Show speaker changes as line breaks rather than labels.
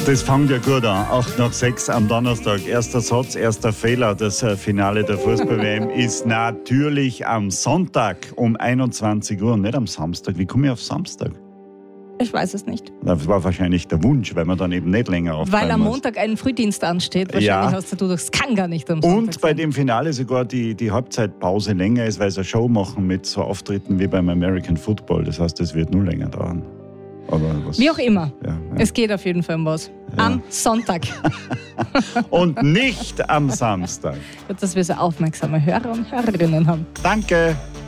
Das fängt ja gut an. 8:06 am Donnerstag. Erster Satz, erster Fehler. Das Finale der Fußball-WM ist natürlich am Sonntag um 21 Uhr, nicht am Samstag. Wie komme ich auf Samstag?
Ich weiß es nicht.
Das war wahrscheinlich der Wunsch, weil man dann eben nicht länger aufbleiben
Weil am
muss.
Montag ein Frühdienst ansteht. Wahrscheinlich
Ja.
hast du das kann gar nicht am Sonntag
Und bei
sein.
dem Finale sogar die Halbzeitpause länger ist, weil sie eine Show machen mit so Auftritten wie beim American Football. Das heißt, es wird nur länger dauern. Aber was,
Wie auch immer.
Ja.
Es geht auf jeden Fall um was.
Ja.
Am Sonntag.
Und nicht am Samstag.
Dass wir so aufmerksame Hörer und Hörerinnen haben.
Danke.